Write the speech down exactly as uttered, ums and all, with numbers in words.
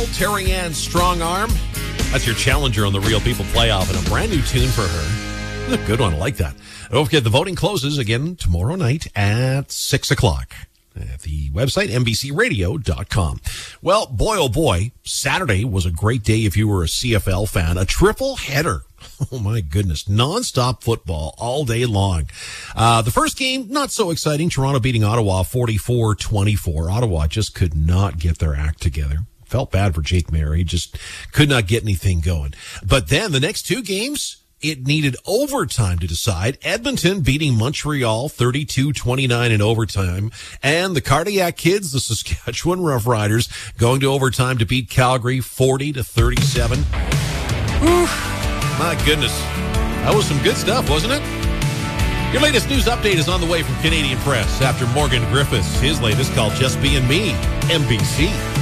Terry Ann's Strong Arm. That's your challenger on the Real People playoff, and a brand new tune for her. A good one. I like that. Don't forget, the voting closes again tomorrow night at six o'clock. At the website, N B C radio dot com. Well, boy, oh boy, Saturday was a great day if you were a C F L fan. A triple header. Oh, my goodness. Nonstop football all day long. Uh, the first game, not so exciting. Toronto beating Ottawa forty-four twenty-four. Ottawa just could not get their act together. Felt bad for Jake Maier. He just could not get anything going. But then the next two games, it needed overtime to decide. Edmonton beating Montreal thirty-two twenty-nine in overtime. And the Cardiac Kids, the Saskatchewan Roughriders, going to overtime to beat Calgary forty to thirty-seven. Whew. My goodness. That was some good stuff, wasn't it? Your latest news update is on the way from Canadian Press after Morgan Griffiths. His latest called Just Being Me, N B C.